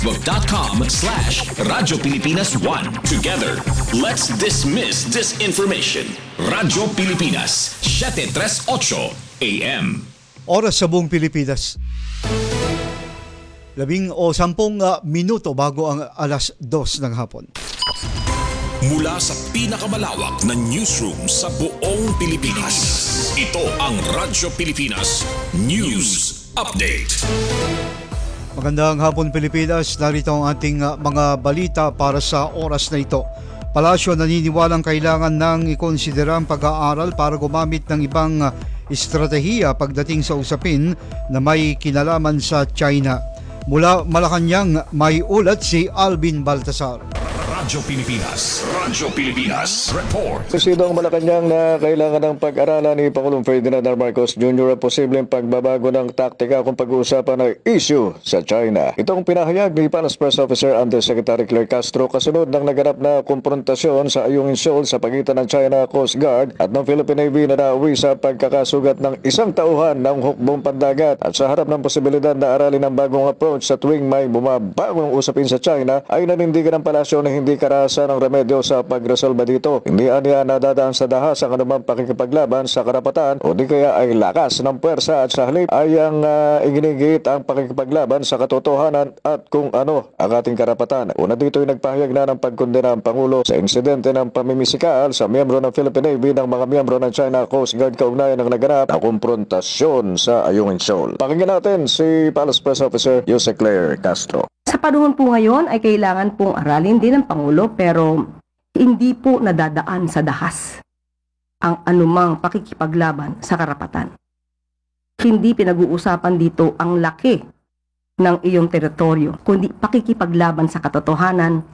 Facebook.com/Radyo Pilipinas 1. Together, let's dismiss disinformation. Radyo Pilipinas, 738 AM. Oras sa buong Pilipinas. 10 minuto bago ang alas 2 ng hapon. Mula sa pinakamalawak na newsroom sa buong Pilipinas. Ito ang Radyo Pilipinas News Update. Magandang hapon Pilipinas, narito ang ating mga balita para sa oras na ito. Palasyo naniniwalang kailangan nang ikonsidera ang pag-aaral para gumamit ng ibang estratehiya pagdating sa usapin na may kinalaman sa China. Mula Malacanang, may ulat si Alvin Baltasar. Radyo Pilipinas Report. Presidong Malacanang na kailangan ng pag-aralan ni Pangulong Ferdinand R. Marcos Jr. ang posibleng pagbabago ng taktika kung pag-uusapan ng issue sa China. Ito ang pinahayag ni Palace Press Officer Undersecretary Claire Castro kasunod ng naganap na konfrontasyon sa Ayungin Shoal sa pagitan ng China Coast Guard at ng Philippine Navy na nauwi sa pagkakasugat ng isang tauhan ng hukbong pandagat. At sa harap ng posibilidad na aralin ang bagong approach sa tuwing may bumabagong usapin sa China, ay nanindigan ng palasyo na hindi karasa ng remedyo sa pagresolba dito. Hindi aniya nadadaan sa dahas ang anumang pakikipaglaban sa karapatan o di kaya ay lakas ng puwersa at sa halip ay ang iginigit ang pakikipaglaban sa katotohanan at kung ano ang ating karapatan. Una dito ay nagpahayag na ng pagkondena ang Pangulo sa insidente ng pamimisikal sa miyembro ng Philippine Navy ng mga miyembro ng China Coast Guard kaugnayan ng naganap na konfrontasyon sa Ayungin Shoal. Pakinggan natin si Palace Press Officer Jose Claire Castro. Sa panahon po ngayon ay kailangan pong aralin din ng Pangulo pero hindi po nadadaan sa dahas ang anumang pakikipaglaban sa karapatan. Hindi pinag-uusapan dito ang laki ng iyong teritoryo, kundi pakikipaglaban sa katotohanan